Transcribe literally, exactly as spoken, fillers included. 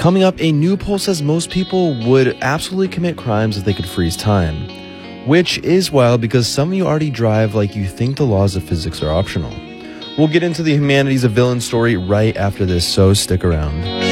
Coming up, a new poll says most people would absolutely commit crimes if they could freeze time. Which is wild because some of you already drive like you think the laws of physics are optional. We'll get into the humanities of villain story right after this, so stick around.